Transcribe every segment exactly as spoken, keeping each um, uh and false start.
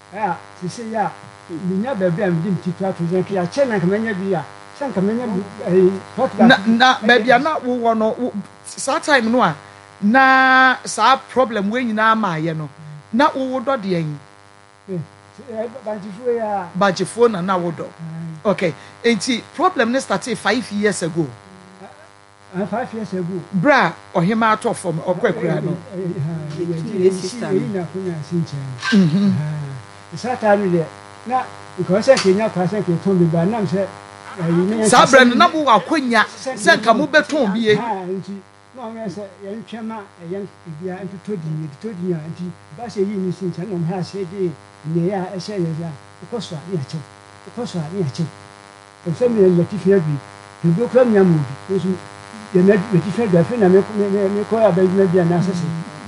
ah sisi ya minya bebe am dim titwa to zen ya che na kamanya bi ya san kamanya bi eh na na baby na wo wo no sa time no a na sa problem we nyina ma ye no na wo wo do de yin eh banjifo ya banjifo na na wo do okay enti problem ne started five years ago uh, five years ago bra ohima ato from okwakura no mhm sa time de na because Kenya ka say ke to bi ba nam say sa bra na bo akonya say ka mo beton bie no me say yen twema yen bia ento todi todi anti ba say yi ni sin chan no ha say de ne ya e say ya ko so ya che ko so ya che o say me le tifia bi du do kra nya mu bi so ye na le tifia da fe na me me ko ya ba bi na bia na say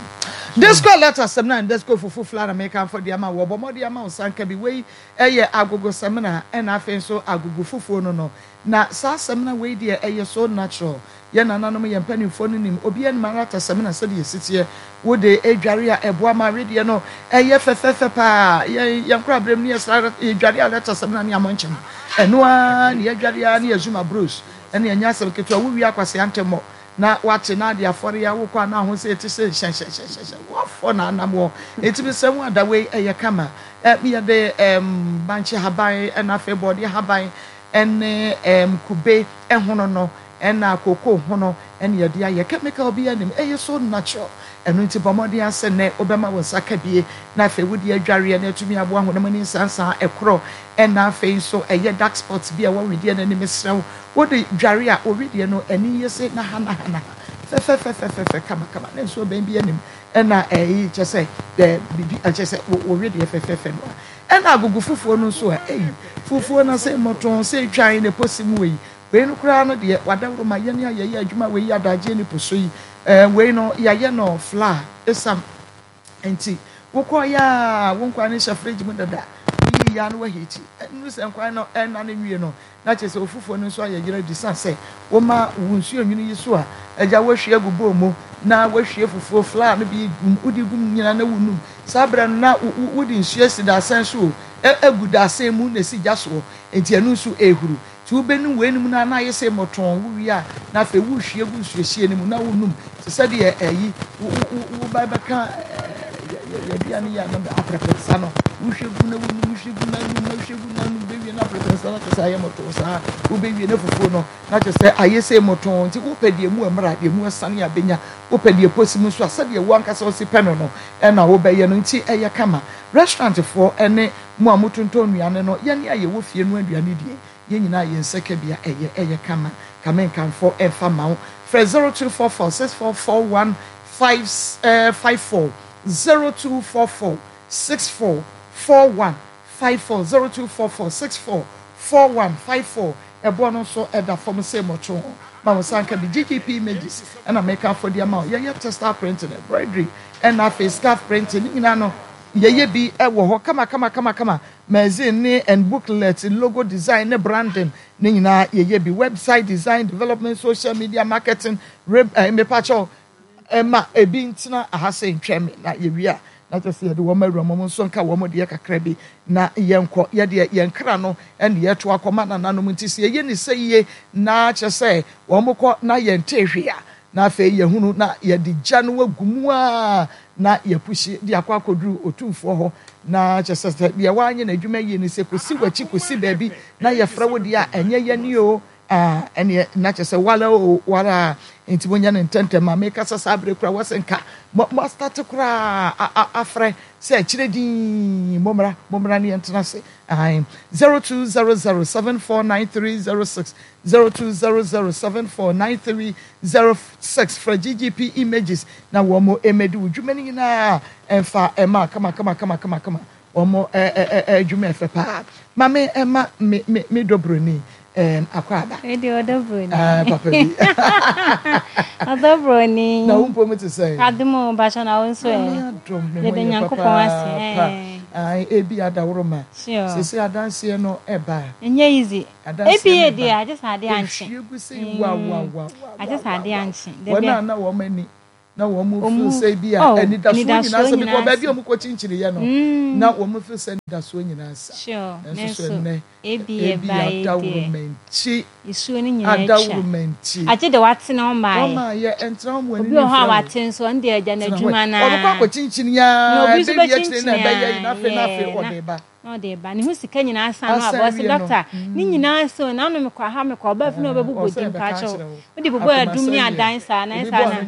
this call letter seminar this go fufu flat American for the ama wo bomo the ama sanka bi we eye agogo seminar and afen so agogo fufu no no na sa seminar we dey eye so natural ye nananom ye mpanimfo no nim obi an marata seminar so dey sitie wo de edware a eboa ma radio no eye fefefe pa ye yankra brem ni esra edware a letter seminar ni amonchem eno a ni edware a ni azuma bros ene anya sel keto wo wi akwase antemo na wate na de afore ya wo kwa na ho se eti se hye hye hye wo fo na anamo eti bi se wo ada we eye kama e mi de em banche haban e na fe body haban ene em kube e hono no e na koko hono ene ye de aye chemical bi anim eye so natural eno nti bomodi ase ne obema wo saka bie na fe wodi adware na atumi abo ho na mani sansan ekro e na fe so eye dark spots bi a wo wedi na ni mesrew wodi dware a o wedi no ani yese na hana hana fe fe fe fe fe kama kama na so ben bi anim e na eh chese de bibi a chese wo wedi fe fe fe no e na agugu fufuo no so a eh fufuo na se moton se twan ne posimu we we no kura no de wadawro ma ye ne aye adwuma we yi adaje ni poso yi eh we no ya ye no flour esam enti wokọ ya wonkwa ne shafreji mu dada yi ya no wahiti nu se nkwa no en na ne nwie no na chese ofufo no so ayegire disanse wo ma wunsu onwini yi so a eja wahwe agubo mu na wahwe fufuo flour no bi udi gum nyina na wunum sabra na wudi nsu esi da sanso eguda asem mu na si jaso enti anu nsu ehuru ti ubenu wenum na na yese moton wuwi a na fe wuhwe gu nsuhie ne mu na wunum se de eyi wo ba ba ka ya bia ni ya na aprepesa no wuhwe gu na wunum wuhwe gu na wunum wuhwe gu na wunum bewie na aprepesa na kasa ya moton sa wo bewie na fufuo no na je se ayese moton ti wo pedie mu amra de mu asane ya benya wo pedie posimu so asade wo ankasa o si peno no e na wo be ye no nti eye kama restaurant for ene mu amutonton nuane no ye ne aye wo fie no aduane die ye nyina ye nseke bia eye eye kama kamen kan for efa mawo for zero two four four six four four one five five four zero two four four six four four one five four zero two four four six four four one five four ebo no so eda form say mocho ma wo sanka bi G K P images and I make for the amount ye ye textile printing embroidery and na face scarf printing nyina no yeye bi ewo ho kama kama kama kama magazine ne and booklet logo design ne branding ne nyina yeye bi website design development social media marketing me pacho ema ebi ntina ahase ntwem na yewia na just ye de wo mawura mo so nka wo mo de kakra bi na yenko ye de yenkra no ene ye to akoma na nanom ntisi ye ni seye na chese wo mo ko na yentehwea na fe ye hunu na ye de gya no wagumu a na ye pushi de akwa koduru otumfo ho na chese bia wanye na adwuma ye ni se kosi wachi kosi baabi na ye fra wo de a enye ye ni o ah ene na chese wala o wala enti bonya ne ntente ma me kasa sabre kura wasenka mo start kura afre se chire din momra momra ni entena se ah zero two zero zero seven four nine three zero six zero two zero zero seven four nine three zero six for G G P images na wo mo emedu dwumani na emfa ema kama kama kama kama kama wo mo eh eh eh dwuma efe pa ma me ema me me dobroni em akwaba e de odobroni ah papa bi odobroni na umpo me to say adimo ba cha na wonso e le de nyankopon ase ai ebi adawroma sisi adanse no eba enye easy ebi e de a just ade anche egu say wa wa wa a just ade anche de bia na wo mani na wo mu feel say bi a ani da so nyina so because ba bi o mu ko chinchiri ye no na wo mu feel say da so nyina sa sure so ne e bi e ba e de isu ni nyina ada womanti age de wate na o ma o ma ye entra mo ni obi o ha wate so nde agya na adwuma na o ko ko chinchiri ya be bi chinchiri na ba ye na fe na fe o de ba no de ba ni hu sika nyina asa no abo se doctor ni nyina so na no me kwa ha me kwa ba fi no be bubo dim ka cho we de bubo adum ni adan sa na sa na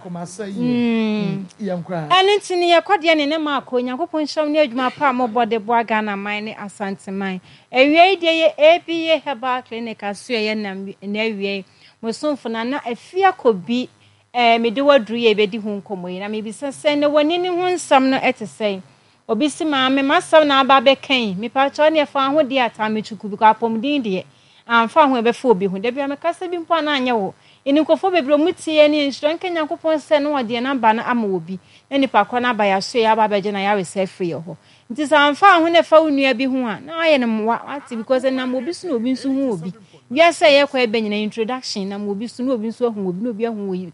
mm eni tini ye kwade ne ne ma ko Nyankopon hyam ne adwuma pa mo bode bo aga na man ne asante man ewie de ye A B A Herbal Clinic aso ye na na ewie mo sonfo na na afia kobi eh me de wadru ye be di hu nkomo yi na me bi sese ne wani ne hu nsam no etesei obi si ma me masaw na aba be kan me pa cho ne fa ho de ata me chuku bi kwa pomdin de amfa ho e be fa obi hu de bia me kasa bi mpo na anya wo eni nkofo bebro mutie ni nshiro nke Nyankopon se no wode na ba na ama obi eni pa kwa na ba ya so ya ba beje na ya we free ho nti sa amfa ho ne fa onua bi hu a na aye ne mwa ati because na obi so na obi nso hu obi bia se ye kwa ebe nyina introduction na obi so na obi nso hu obi na obi hu yi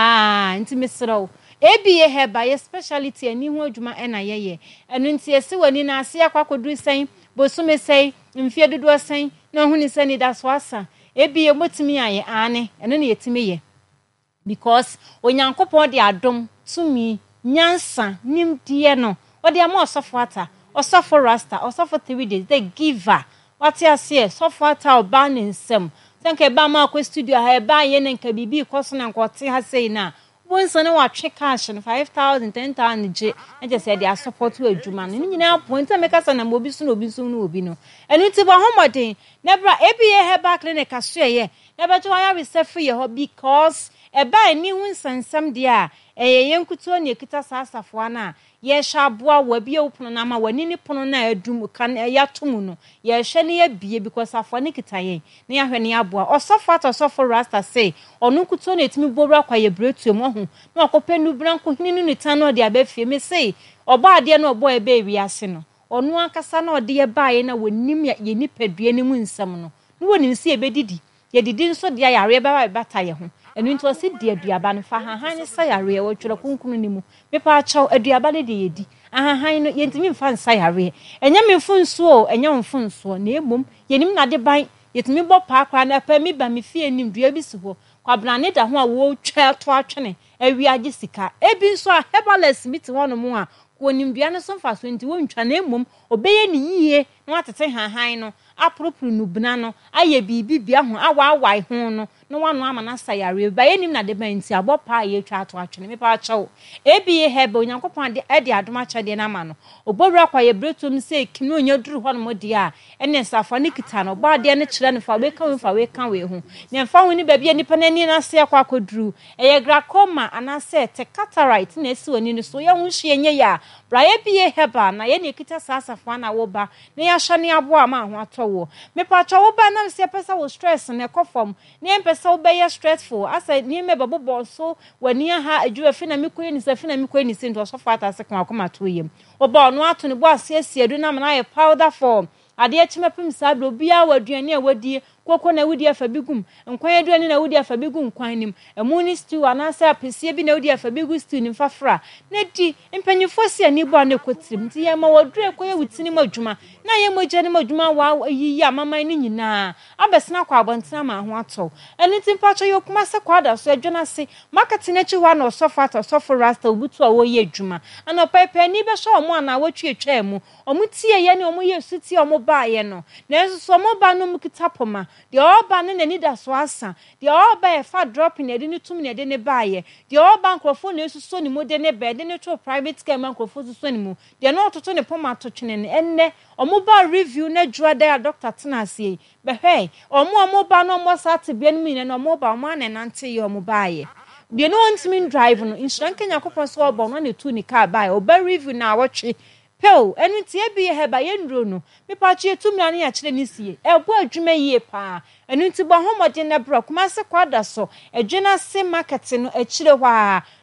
sa nti mesrew A B A Herbal ye specialty ani hu adwuma e na ye ye enu nti ese wani na ase akwa koduru sen bosume sei mfie dodo sen na hu ni sen da so asa A B A motimi aye ane eno na yetimi ye because Onyankopon de adom tumi nyansa nimdie no ode am osofo ata osofo rasta osofo three days the giver what you say sofo ata oba ne nsem senke ba ma ko studio ha ba ye ne nka bibi koso na nkote ha sei na bonso ne wa twe cash no five thousand ten thousand je e je say they support to adwuma no nyina point make asa na obi so na obi so na obi no enu ti ba homodin nebra A B A Herbal Clinic aso ye nebra to ya research ye ho because e ba ni hu nsansam de a eye yenkuto ne kita sasafo na ye sha boa wa bia upono na ma wani ni pono na adum kan ya tomu no ye hwe ne ya bie because afo ne kita ye ne ya hwe ne ya boa osofo ato sofo rasta say onu kuto na etimi bobra kwa ye bretu mu ho na akopenu branko hini ni tano de abafie me say obo ade na obo ebe wi ase no onu akasa na ode ye baaye na wonim ye nipadua ne mu nsam no ne woni nsi ebedidi ye didi nso de ya yare ba bata ye ho enu nto se de aduaba no fa hahan ne sa yare e wo twere kunkunu ni mu me pa achaw aduaba ne de yedi ahahan no yentimi mfa nsa yare enya me funso enya mfunso na emom yenim na de ban yetimi bo pa akra na pa mi ba me fie nim dua bi si ho kwa brane da ho a wo twa to atwene awi age sika ebi nso a herbalist meet hono mu a wonim dua no so mfa so nti wo ntwa na emom obeye ni yie na watete hahan no apropru nubna no aye bibi bia ho awa awai ho no no wanu ama na sayare ba yenim na de ba nti abopa ye twa to atwene me pa achaw A B A Herbal Onyankopon de e de adoma chade na ma no obowura kwa ye bretom se kinu onya duru ho no mo de a ene safo ne kita no ba de ne kire ne fa we kan we fa we kan we ho ne fa ho ni ba bia nipa na ni na se akwa koduru eye glaucoma ana se te cataract na esi woni no so ye ho hye nye ya bra A B A Herbal na ye ne kita sasafo na wo ba ne ya hye ne abo ama ho atowo me pa achaw ba na se pesa wo stress na ekofom ne so be stressful asa ni me babo so wani ha adwua fi na mikoye ni safi na mikoye ni sinto so fata se kan akoma to yem oba no ato ne bo asiesie adu na na ye powder form ade achimepim sabe obi a waduane a wadie koko na wudi afa bigum nkwan aduane na wudi afa bigum nkwan nim emuni stew anasa apesie bi na wudi afa bigu stew nim fafra na di empanyefo si ani bo na kotirim nti ye ma wadru ekoye wutini madwuma na ye moje ne madwuma wa yiyi amaman ni nyina abesena kwa abontina ma ho ato eni timpacho yo kuma se kwada so adwona se marketing echi wa na osofa ato sofo rasta obutu a wo ye adwuma ana pepe ni be so omo ana watwe etwa mu omo tie ye ne omo ye suti omo ba ye no na enso so omo ba no mukitapoma the oba ne nani da so asa the oba e fa drop in ede ne tum ne ede ne baaye the oba nkrofo ne suso ne mode ne bed ne to private care man nkrofo suso ne mu the no toto ne poma to twene ne enne omo ba review na dwa da doctor tena asie be hey omo omo ba no mo sat bia ne mi ne omo ba omo na nante ye omo baaye the no ntimi drive no insurance Kenya kopon so oba no ne tu ni car baaye oba review na awotwe Peo, enu ti A B A Herbal ye ndro no. Me pa chi etumra ne ya kire ni sie. E bo adwuma yie pa. Enu ti bo homode na bro kuma se kwada so. Edwena se market no a kire hwa.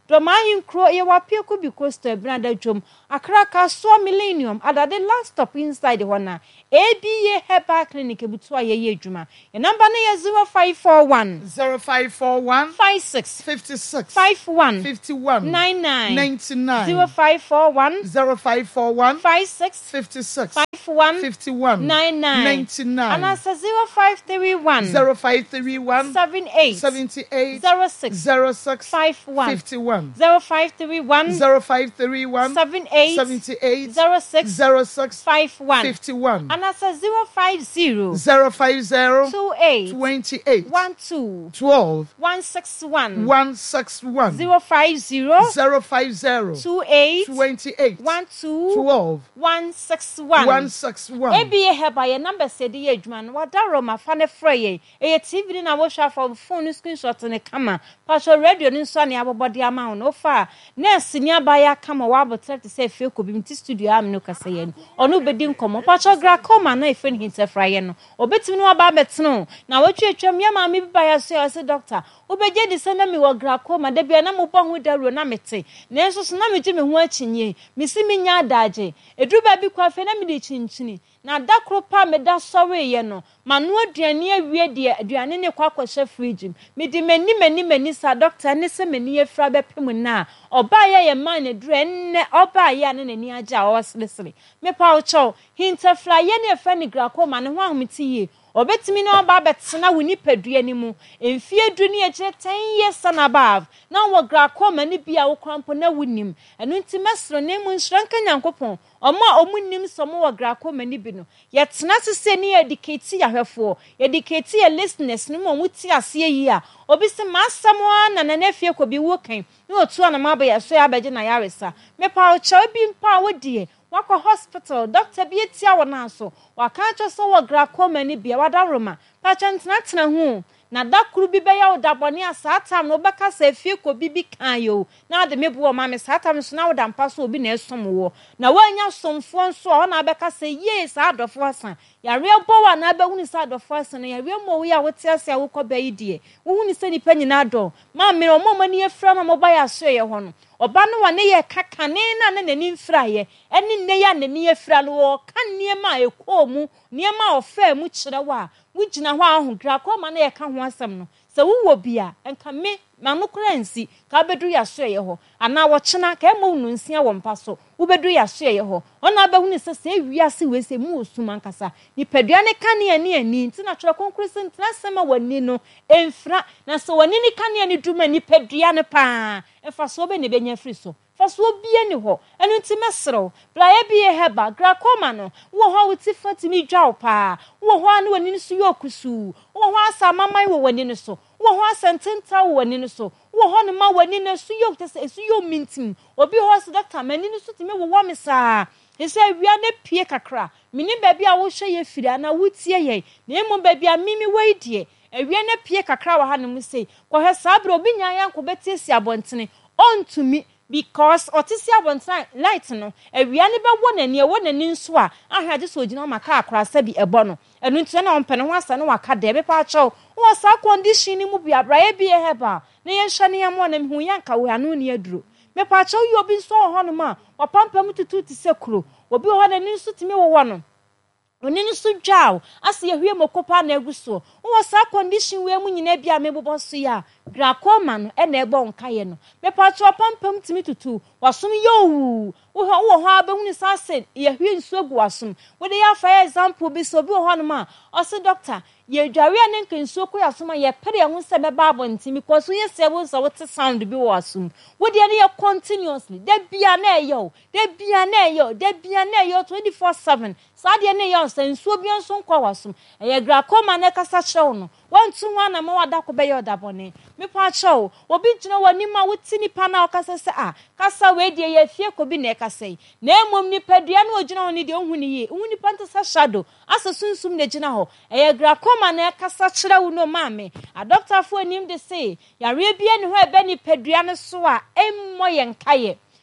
do ma hin kro ye wa pie ku bi coast e branda dwom akra ka so millennium ada the last stop inside the one A B A Herbal Clinic ebutu aye ye adwuma your number na ye zero five four one zero five four one five six fifty-six fifty-one fifty-one ninety-nine ninety-nine zero five four one zero five four one five six fifty-six fifty-one fifty-one ninety-nine ninety-nine and as zero five three one zero five three one seventy-eight seventy-eight zero six zero six fifty-one fifty-one zero five three one zero five three one seventy-eight seventy-eight zero six zero six fifty-one fifty-one and as zero five zero zero five zero two eight twenty-eight one two twelve one six one one six one zero five zero zero five zero two eight twenty-eight one two twelve one six one one six one A B A Herbal your number said the adwuma no wadaro ma fa ne frey e T V na wo hwa for phone screenshot ne kama pastor radio ni so ne abobode ama no fa nurse ni abaya kama wa abotre te say fe ko bi mti studio am no kasa ye no ono bedi nkomo pastor glaucoma na efe ni interfere no obetimi no aba betno na watwetwam ya ma me bi baya so ya say doctor obeje di senda mi wo glaucoma de bia na mo bo ho daro na mete na enso so na me me ho achinye mi si mi nya adaje eduru ba bi kwa fe na me di chinchini na dakro pa me da sore ye no manu aduane awie de aduane ne kwa kwahye fridge me di mani mani mani sa doctor ne se mani afra be pem na oba ye ye man ne dure enne oba ye ne nani agya o slesle me pa o cho hinterfly ye ne fa ne glaucoma ne ho ahomti ye obetimi na oba betena woni padua ni mu emfie du ne ye ten years and above na wo glaucoma ne bia wo krampo na wunim enu nti mesro ne mu nshranka nyankopon omo omunim somo wo glaucoma ni bi no ye tena sese ne educate ya hwefo educate ya listeners no mo muti ase yi a obi se masamo na na nafie ko bi wo kan ne otu ana maba ya so ya beje na ya resa me pa o cha bi mpa wo die wako hospital doctor bi etia wona so waka cho so wo glaucoma ni bia wadaroma pa chantena tena hu na dakuru bi be ya odabone asatam no beka sa fie ko bibi kan yo na de mebu o ma me satam so na wodampa so obi na esom wo na wanya somfo nso o na beka sa ye sa adofo asan ya rebo wa na ba huni sa adofo asan ya remo wo ya wote ase a wokọ ba yidie wo huni se nipa nyina do ma me o mo mani afra ma mo ba ya so ye ho no oba no wa ne ye kakane na ne nani mfra ye eni ne ya nani afra no wo kan niema ekomu niema ofa mu kire wa wugina ho ahu glaucoma na ye ka ho asem no se wo bia enka me manokora nsi ka bedu ya so ye ho ana wo chena ka emo nu nsia wo mpa so wo bedu ya so ye ho ona ba huni se se wiase we se mu osuma nkasa ni padua ne kane ani ani nti na twere konkurese ntina sema wani no emfra na se wani ni kane ani duma ni padua ne pa efa so be ne benya free so fa so bia ni ho enu nti mesro bla ye bi heba glaucoma no wo ho wuti fatimi dwa pa wo ho ane wani so yokusu wo ho asa mamai wo wani no so wo ho asententa wo wani no so wo ho no ma wani no so yokte se so yo mintim obi ho so doctor mani no so timi wo wo me saa ese awia ne pie kakra mini baabi a wo hwe ye firi na wutie ye na emu baabi a mimi weidie awia ne pie kakra wa ha no mu sei ko he sabra obi nya yanko betiesi abontene ontumi because otisi abontan light no awia ne be wonani e wonani nso a ahade so ogina maka akra sabi ebo no enu ntia na ompene ho asa no waka de be pa acho wo sa condition ni mu bia bra e bi e heba ne ye hwane ya mo na hu yanka wo anu ne aduro me pa acho yi obi nso ho no ma wapampam tutu ti sekuro obi ho na ni nso timi wo wo no oni ni so dwaw ase ye hwie mokopa na aguso wo sa condition we mu nyina bia mebobọ so ya glaucoma no e na ebo nka ye no me pa acho pampam timi tutu wasom yo wo wo ho abehuni sa se ye hwie nso agu wasom we dey afa example bi so bi ho no ma o se doctor ye dware ane nkenso ko yasom ye pere ye hu se be bible ntimi because ye se wo so what sound bi wasom wo dey ne ye continuously de bia na ye o de bia na ye o de bia na ye o twenty-four seven sa de ne ye o se nso bi nso nkwa wasom ye glaucoma na kasa chew no wantu nwa na ma wada ko be ye odabone me pa chew obi gina wani ma wuti ni pa na okasa se a kasa we de ye fie ko bi na kasa yi na emom ni padua na ogina woni de ohuni ye ohuni pa ntasa shadow asa sunsum na gina ho ye glaucoma na kasa kire wo no ma me a doctor fo anim de say yare bia ni ho ebe ni padua ne so a emmo ye nkaye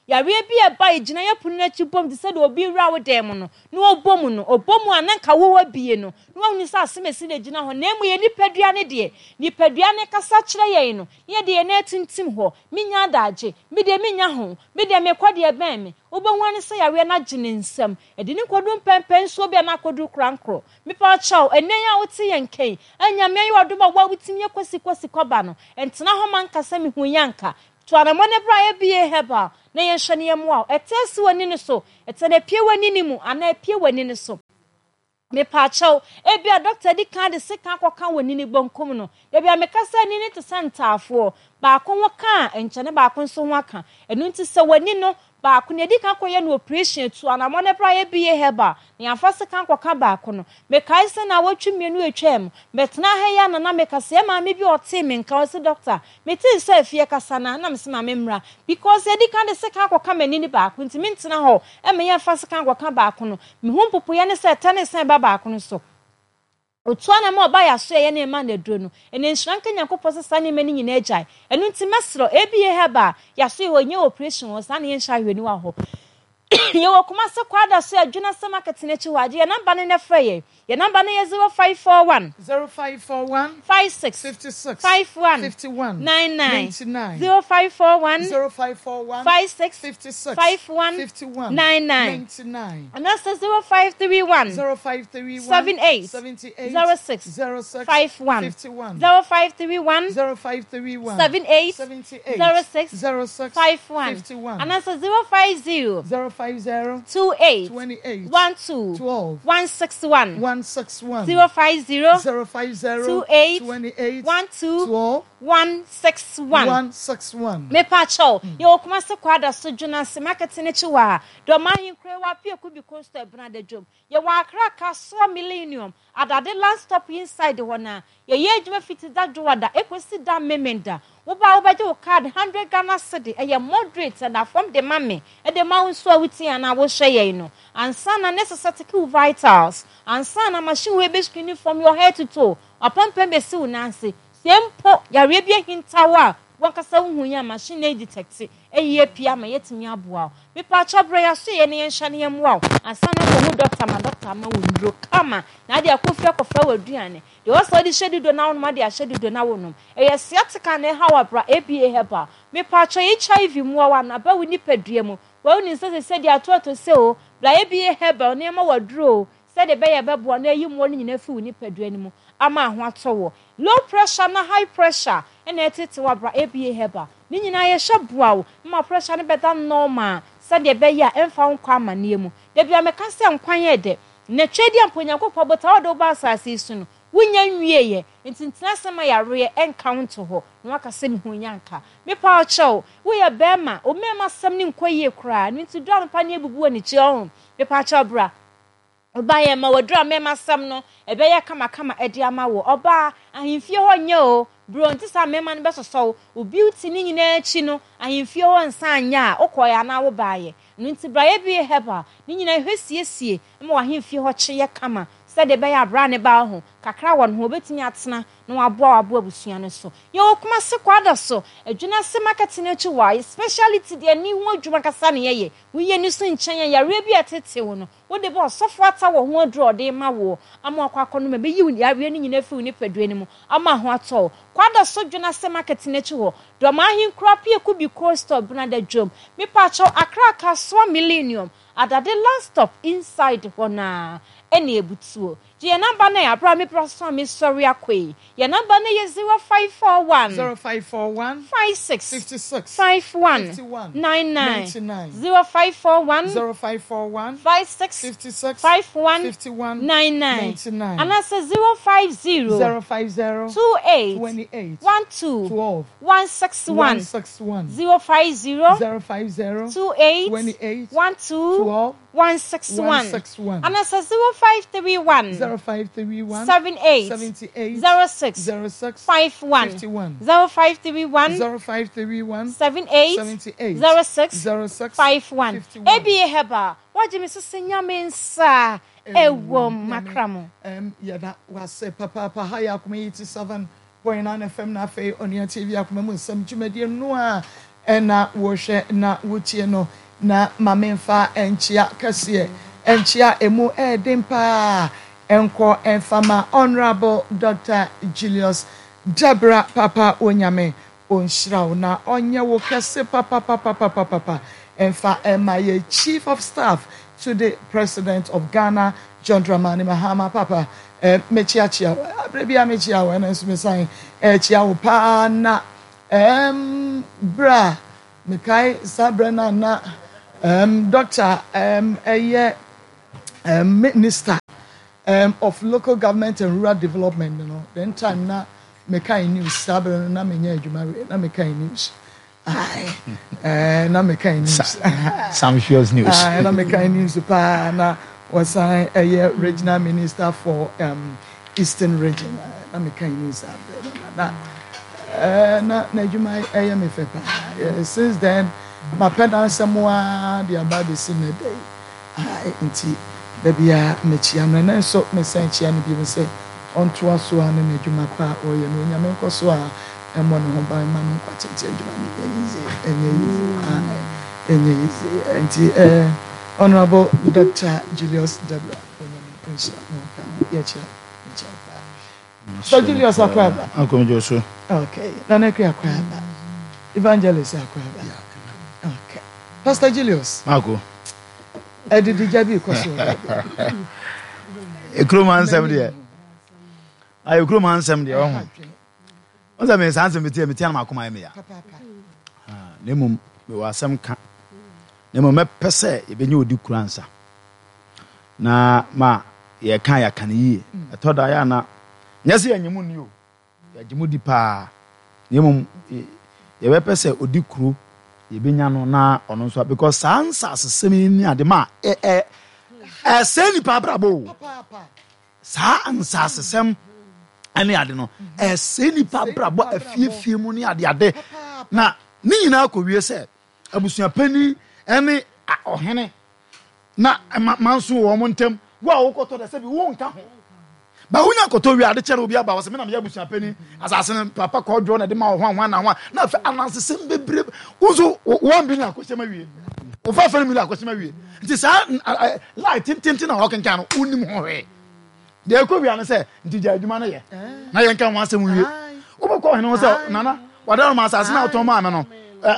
yare bi e ba igina ya punu na chi bom de se de obi wura wo dem no no obom no obom ananka wo wa bie no no ahunu sa asemesi na igina ho na emu ye nipadua ne de nipadua ne kasa kire ye no ye de na tintim ho minya adaje mi de minya ho mi de me kwade e ben me obonwa ne se yare na gine nsam e de ne kodum pempen so bia na kodu krankro mi pa chaw enen ya wote ye nken anya me yi wadoma wa wutimi kwasi kwasi koba no entena ho man kasa mi hu yanka to anamone bra ye bie heba na ye hwene ye mo a etesi wani ne so etena pie wani ni mu ana pie wani ne so me pa chaw e bia doctor di kan de se kan koka wani ni bonkom no e bia me kasa ni ni te santafo ba ko wo kan enchene ba ko nso ho aka enu nti se wani no ba ko ne di kan koye no operation tu anamone bra ye bie heba na afase kan koka ba ko no me kai se na watwi mienu etwem betena he ya na na me kase ma me bi ote me nka o se doctor me ti se afie kasa na na me se ma me mra because e di kan de se kan koka mani ni ba ko nti me ntena ho e me ya afase kan koka ba ko no me hu popo ye ne se tane se ba ba ko no so otuana ma oba ya so ye na ma na duro no ene nshranka nyankopɔ sesa ne mani nyina agyae enu nti mesro ebie heba ya so ye onye operation wo sa na ye nhwa hwani wa ho ye wo kuma se kwada so adwuna se market na chi waje ye number ne nefa ye ye number ne ye zero five four one zero five four one five six fifty-six fifty-one fifty-one ninety-nine ninety-nine zero five four one zero five four one five six fifty-six fifty-one fifty-one ninety-nine ninety-nine and that's zero five three one zero five three one seventy-eight seventy-eight zero six zero six fifty-one fifty-one zero five three one zero five three one seventy-eight seventy-eight zero six zero six fifty-one fifty-one and that's zero five zero zero five zero twenty-eight twenty-eight twelve twelve one sixty-one one sixty-one zero five zero zero five zero twenty-eight twenty-eight twelve twelve one sixty-one one sixty-one me pa cho ye okuma se kwada so dwuna se market ne chi wa do ma hin kre wa pie ku bi coast ebna de dwom ye wa akra ka so millennium adade land stop inside the one ye ye dwuma fiti da dwada ekosi da memenda wo ba wo ba je wo card one hundred Ghana cedi e ye moderate and from the mame e de ma nso a wuti ana wo hwe ye no ansa na necessity vitals ansa na machine we be screening from your head to toe upon pembe si unansi sempo yare bia hintawa wankasa hu ya machine detect eye pia ma yetimi aboa me pa chobre ya so ye ne yenhane yemwa asana ko hu doctor ma doctor ma wondro kama na dia kofi akofa waduane de wasa di shedido na wonu ma dia shedido na wonu eye siatika na ha wabra aba heba me pa cho H I V mu wa na ba woni padua mu wa woni se se dia to to se o bla aba heba ne ma wadro se de be ye bebo na yi mu ni nyina fi woni padua ni mu ama ho atowo low pressure na high pressure ena etete wabra aba heba ni nyina ye hweboa wo ma pressure ne beta normal se de be ya emfa nkwa amane mu de bia me ka se nkwan ye de na twedi amponyankopɔ bota wodo ba asase su no wunya nwie ye ntintina sema yare encounter ho no aka se ni hunyanka me pa chaw wo ye bema o mema sam ni nkoye kura ni ntidwa no pa ne ebubu ani chi ho me pa chaw bra oba ye ma wadra mema sam no ebe ye kama kama edi ama wo oba ahimfie ho nye o bro ntisa mema no besoso o beauty ni nyina achi no ahimfie ho nsa anya okoya na wo baaye no ntibra ye bi heba ni nyina hwesiesie ma wahimfie ho kye ye kama said the bay abra ne ba ho kakra won ho betimi atena na waboa waboa busua no so ye okuma se kwada so adwuna se market ne chi wa speciality de ani ho adwuma kasa ne ye wo ni so nchen ya re bi atete wo no wo de bo sofo ata wo ho adro de ma wo ama akwa kono me be yi ya re ni nyina fi ni padua ni mu ama ho ato kwada so dwuna se market ne chi ho do ma hin kra pie ku bi coast bna da dwom me pa cho akra ka so millennium adade last stop inside hona ene ebutuo je number na ya bra me proso me sorry akwe ye number na ye zero five four one zero five four one five six fifty-six fifty-one fifty-one ninety-nine ninety-nine zero five four one zero five four one five six fifty-six fifty-one fifty-one ninety-nine ninety-nine and that's zero five zero zero five zero twenty-eight twenty-eight twelve twelve one sixty-one one sixty-one zero five zero zero five zero twenty-eight twenty-eight twelve twelve one sixty-one one sixty-one and that's zero five three one zero five three one seventy-eight seventy-eight zero six zero six fifty-one fifty-one zero five three one zero five three one seventy-eight seventy-eight zero six zero six fifty-one fifty-one ebi heba wajimi sesenya mensa ewo makramo em yada wase papa papa haya kuma eighty-seven point nine F M na fe on your T V akuma mu nsam dwumade no a ena wo hwe na wotie no na mamemfa enchia kase enchia emu eden pa enko enfama Honorable Doctor Julius Deborah Papa Onyame onshirawo na onye wo kase papa papa papa papa enfa emaye Chief of Staff to the President of Ghana John Dramani Mahama papa eh mechiachia abrebia mechiawo na nso mesan eh chiawo pa na em bra mekai sabrana na um doctor um eye um minister um of local government and rural development you know then time na mekai news sabrana na menya adwuma na mekai news ai eh na mekai news some shows news ah na mekai news pa na was I a regional minister for um Eastern region na mekai news na Uh, na na juma aye me fe pa since then my pedal somewhere the about the same day ah enti da bia me chia no na so me san chia no bi me say on to aso an na juma pa o ye no nya me nkoso a e mo no ho ba ma no kwa tete juma ni easy enye easy ah enye easy enti eh Honorable Doctor Julius Deborah Onyame insha Allah ya chia So Julius Akwaba. Uncle Joshua. Okay. Naneke Akwaba. Evangelist Akwaba. Okay. Pastor Julius. Marco. Edi dijabi kwaso. E kroma ansem de. Ayo kroma ansem de ohun. Onza me sansem bitie me tiana makoma me ya. Papa. Ah, nemum me wasem ka. Nemum me pese e benye odi kuransa. Na ma ye kan ya kan yi. Etoda ya na nyase yanyimu ni o yajimu di pa yemum ye be pese odi kru ye benya no na ono so because sansa sesemi ni ade ma eh eh eh seni pa brabo Papa. sansa sesem ani ade no eh seni pa brabo afiefie mu ni ade ade na ni nyina akowie se abusua pani ene ohene na manso wo mo ntem wa wo koto de se bi wo nka ho ba hunya koto wi ade chere obi aba wo se me na me abusua pani asase ne papa ko dwo na de ma ho ho na ho na fe ananse sem bebre uzo one billion akochema wi o fa fa million akochema wi nti sa light tintin na hoken kan unim ho he de ko wi an se nti ja adwuma na ye na ye nkan ho asem wi wo ba ko he no se nana wadaro ma asase na oton ma me no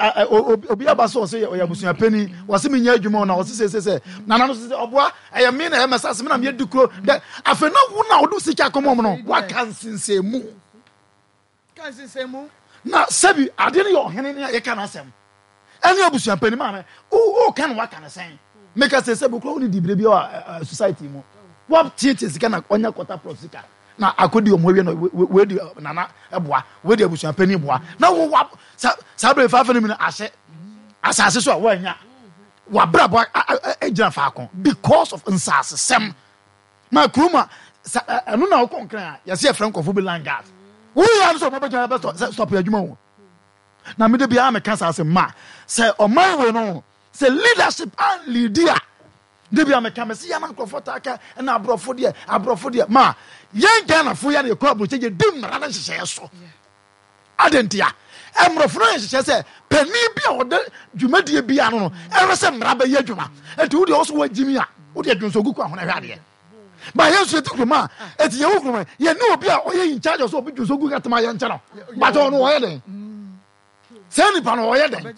obi aba so se ya busua pani wase me nya adwuma na wase se se se nana no se oboa eye me na e message me na me dukro de afa na wo na odu sika komo no wa kan sinsemu Kan sinsemu na sabi ade ne yo hene ne ye kan asem ene abusua pani ma me o o kan wa kan sen make us say bukro ni dibre bi o society mo wa tiete sika na onya kwata prosika na akodi omo we no we di nana eboa we di abusua pani boa na wo wa sabre fa fa ni na ahye asase so a wa nya wa brabo ejira fa akon because of nsase sem ma kruma anu na okon kran ya se franco fu bi langas wo ya so mo be jan be stop adwuma wo na me de bia me kan sase ma se o man we no se leadership and leader de bia me kan me se ya na komforta aka na abrofo de abrofo de ma yen Ghana fo ya na ko abroche je dim na na hyehyɛ so adentia emrofo no hyehyɛ sɛ pani bia ode dwumadie bia no no ɛwɛ sɛ mra ba ya dwuma enti wo de also wa jimi a wo de dwonso gugu ahona hwɛ ade ba yesu etikroma eti ye wukroma ye ne obi a oye in charge so obi dwonso gugu atama ye nkyɛ no ba to no oye den sɛ nipa no oye den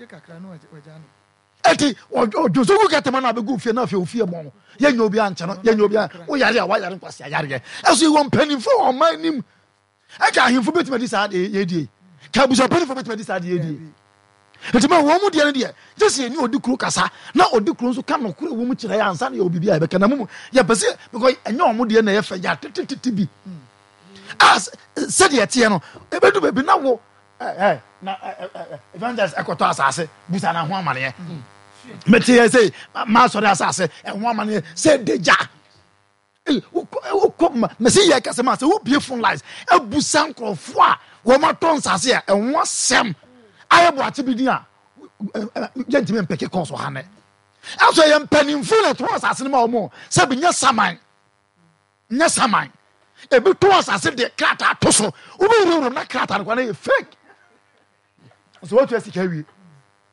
eti dwonso gugu atama na be gu fie na fie ofie mo ye nya obi ankyɛ no ye nya obi a wo yare a wa yare nkwasi yare ye ɛso ye won panifo o man nim aka ahimfo betima di sa de ye die ka busa panifo betima di sa de ye die eti ma wo mu de ne de just ye ni odi kru kasa na odi kru nso ka no kru wo mu kyerɛ ya ansa na ye obi bia be kana mu ye pese because enye o mu de na ye fa ya tititi bi as said ye tie no e bedu be bi na wo eh eh na evangelist ekoto asase busa na ho amane meti ye say ma so de asase e ho amane say deja eh o ko me say ye kase ma say wo beautiful lies e busa nkrofo a wo ma ton sase e ho asem ayebo atibidi a gentlemen peke konso hane aso ye mpanimfo na to asase ne ma omo se bi nya saman nya saman e bi to asase de krata to so wo bi ru na krata ko na ye fake so what you see carry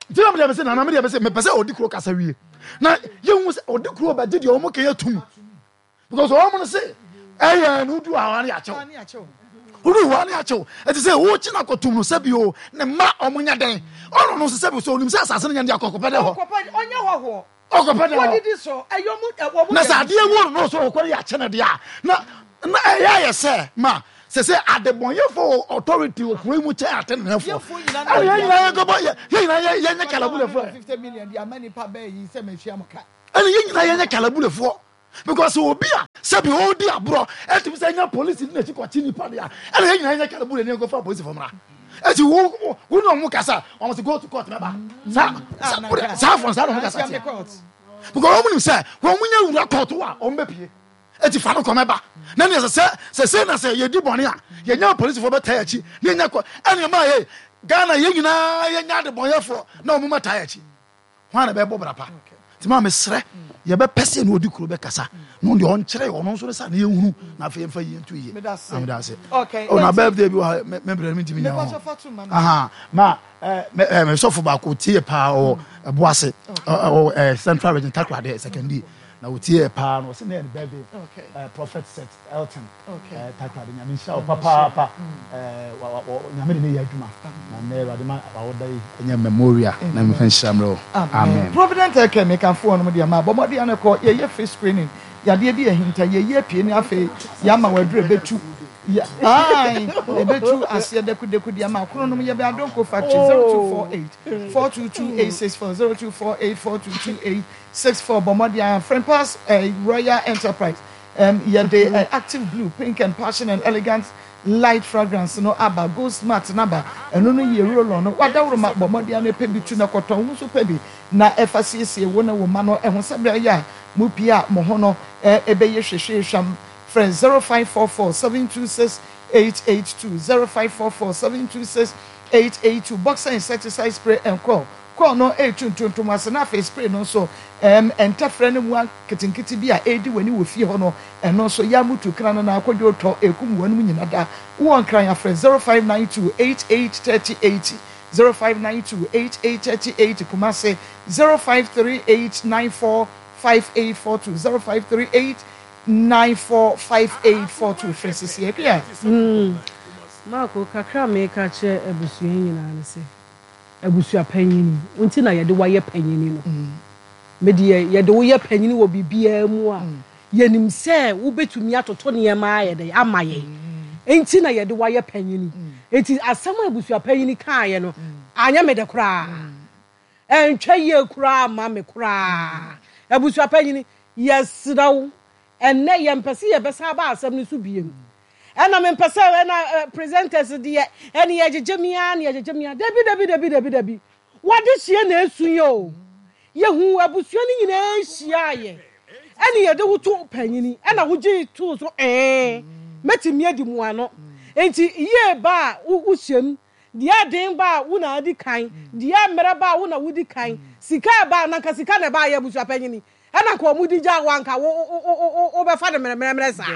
Tell me, I say, na me dey say, me pese odi kuro kasa wie. Na ye hu say odi kuro ba de de omo kan yatum. Because omo no say, eh ya no du awani achew. Uru wani achew. E say wo chi na kotum no se bi o, ne ma omo nya den. Ono no se bi so onim say asase no nya de akokopede ho. Akokopede onye ho ho. Akokopede ho. What did this so? Ayomu wo mu. Na sa de wo no so okori ya che na de a. Na na eh ya ye say, ma se say adebonyefo authority okuru mu che atenefo ayi na ye go boy ye na ye ye kalabulefo fifty million the amani pa be yi se me hwia mka ani ye na ye kalabulefo because obi a se bi odi abro e ti say nya police na chi kwachi ni pa dia ani ye na ye kalabule ni go fa police for mra e ti wo wo no mu kasa o must go to court meba sa sa for sa no kasa because o mu say wo mu nya wura court wa o mbepie eti fa no komeba na ne se se se na se ye di bone a ye nya police for beta yachi ne nya ko ene ma ye Ghana ye nyina ye nya de bonyefo na o mu mata yachi ho na be bo brapa ti ma me sre ye be pese na odi kuro be kasa no de on kire ono nso sa na ye hunu na fa ye fa ye ntu ye am da se okay o na birthday bi me me bre mi ti mi nya aha ma eh me so fo ba ko tie pa o boase o central region takwade secondary na utie pa no se na baby uh, prophet set Elton okay uh, takwade nyame sha papa papa eh nyame ne ya adwuma na na wade ma awodai enya memorial na me fan shamro amen provident eke me kan fo no me dia ma bomodi anako ye ye face screening ya de bi ahinta ye ye pie ni afi ya ma wadure betu ya ai e betu asie de kudeku dia ma krono no ye be adonko factory zero two four eight four two two eight six four zero two four eight four two two eight six four Bomodia friend pass uh, Royal Enterprise um yeah the uh, active blue pink and passion and elegance light fragrance no aba go smart naba eno no ye roll on no wada woro ma Bomodia no pebi tu na koton hu so pebi na efasiesie wo na wo ma no ehun sebra ya mu pia mo ho no ebe ye hwehwe hwam friend zero five four four seven two six eight eight two zero five four four seven two six eight eight two boxer insecticide spray and call call no eight two two two mas na face spray no so um entafre ne mu ketinkiti bi a edi wani wo fie ho no eno so ya mutu kran no na akodwo to ekum wanu nyina da wo kran ya friend zero five nine two eight eight three eight zero five nine two eight eight three eight Kumase zero five three eight nine four five eight four two zero five three eight nine four five eight four two Francis here yeah mm Marco kakra me ka che ebusuan nyina ne se ebusua panyini unti na yede waye panyini no me de yede wo ye panyini wo bibia mu a yenim se wo betumi atoto ne ma yede amaye enti na yede waye panyini enti asama ebusua panyini kaaye no anya me de kura entwa ye kura ma me kura ebusua panyini yesrawo enne ye mpese ye besa ba asam ne so biem ena me mpese ena presenters de ene ye jejemia ne ye jejemia dabi dabi dabi dabi dabi wade hie na esu yo ye hu abusua ni nyina hia ye ene ye de wuto panyini ena wugi to so eh metimi adi mu ano enti ye ba wo hyem de aden ba wo na adi kan de amere ba wo na wudi kan sika ba na ka sika na ba ye abusua panyini ena ko mu di ja wanka wo wo be fa de mere mere sa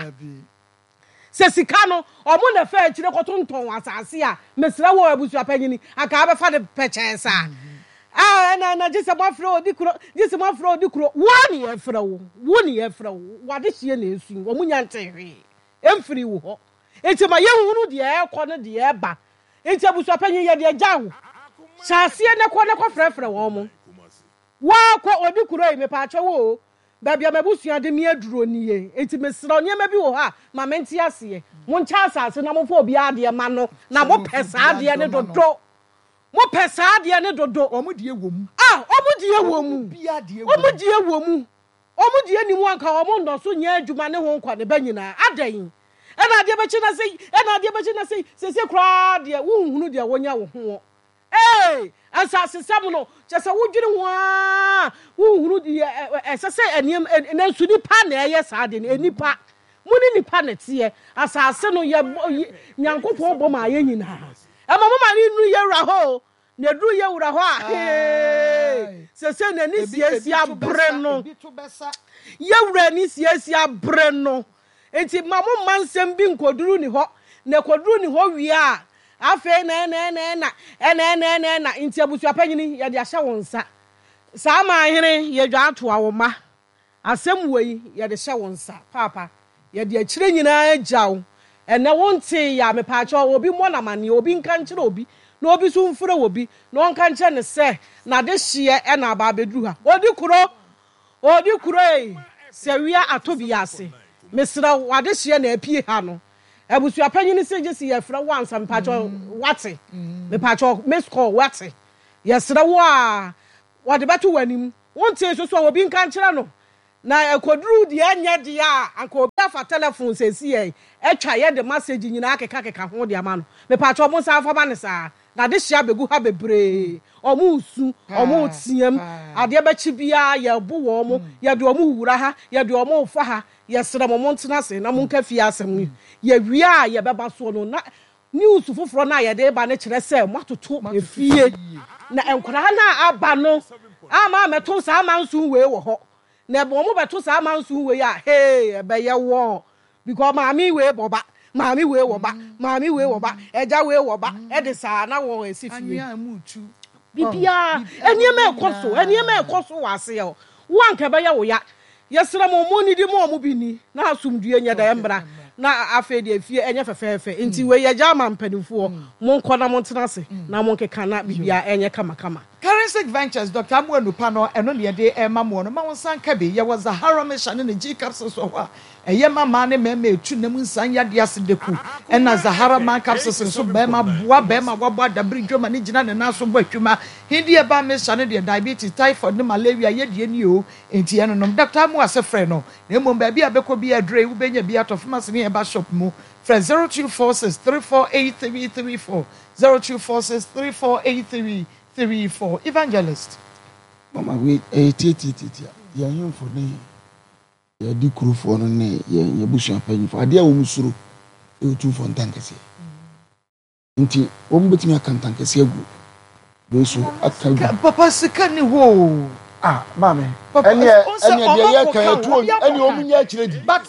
se sika no omo na fa akire kotonton asase a mesra wo abusua panyini aka be fa de peche sa ah na na jise mo afro odi kuro jise mo afro odi kuro woni e fra wo woni e fra wo wade hie na esu omo nya ntehwe emfiri wo ho enti ma ye hunu de e ko no de e ba enti abusua panyini ye de ja wo sase ne ko ne ko frefre wo mo wa ko odi kuro e me pa acho wo baby amabusua de mi aduro niye enti mesra onyema bi wo ha ma menti ase mo ncha asase na mo fo obi ade ma no na mo pesa ade ne dodo mo pesa ade ne dodo omo die wom ah omo die wom omo die wom omo die ni mu anka omo ndo so nya adwuma ne ho nkwa ne banyina adan ena ade be chi na sei ena ade be chi na sei se se kra de wo hunu de wonya wo ho eh asase sam no chese wodwiri ho a wo hunu de esese eniem na nsuni pa na eye saade ni enipa muni nipa na tie asase no ye nyankopon bɔ ma ye nyina e mama ma ni nu ye wura ho na duru ye wura ho a eh sese na ni siesie abre no ye wura ni siesie abre no enti mama mansem bi nkoduru ni ho na koduru ni ho wi a afe na na na na na na na na nti abusua panyini ye de ahye won nsa saa ma ahene ye dwa ato awoma asem wei ye de hye won nsa papa ye de akire nyina agyaw ene wonte ya me pa cho obi mo na mane obi nka nkire obi na obi so mfure obi na onka nkire ne se na de hye e na ba beduru ha odi kuro odi kuro e se wia atobi ase mesra wade hye na apie ha no abusua panyini se je si ye fra wansa me pa cho wate me pa cho me score wate ye sra wo a wade beto wanim wonte so so obi nka nkire no na ekoduru de anya de a anka obi afa telephone sesi e etwa ye de message nyina akeka keka ho de ama no me pa cho mo sa afa ba ne sa na de hia begu ha bebre omo usu omo tiam ade ba chi bia ye bo wo mo ye de omo wura ha ye de omo fa ha ye sra mo montena se na mo nka fi asem ye wi a ye beba so no na news foforo na ye de ba ne kire se mo atoto efie na enkora na aba no ama meto sa ama nsu we wo ho na bo mo beto sa ama nsu we ya hey ebe ye wo because maami we boba maami we wo ba maami we wo ba eja we wo ba e de sa na wo esifie bibia eniema ekoso eniema ekoso wase yo wanka be ye wo ya yesra mo mo ni di mo mo bi ni na asumdue nya da embra na afa de afie enye fefefe nti we ye jama mpanimfo mo nko na mo ntena se na mo nkeka na bibia enye kama kama Currency Ventures Doctor Amuanu Pano eno ne de e ma mo no ma won san ka be ye was Zahara Mission ne G capsules so ho eye mama ne mema etu ne mu nsan ya de ase deku ena Zahara man capsules so be ma boa be ma wabo adabri dwoma ne gina ne na so bo atwuma hindi e ba mission ne de diabetes typhoid ne malaria ye de ni o enti eno no Doctor Amu asefre no na mom ba bia bekọ bia adre wo benya bia to pharmacy ne e ba shop mu friend zero two four six three four eight three three four zero two four six three four eight three three four Evangelist mama we eh titi titi ya yin for ne ya di kurufo no ne ya ya busu apanyi for ade a wo musuro e tu for ntankese nti wo mbetimi akantankese agu do so akagu papa sika ni wo ah mama ene ene de ya kan atu ene o munya akire di but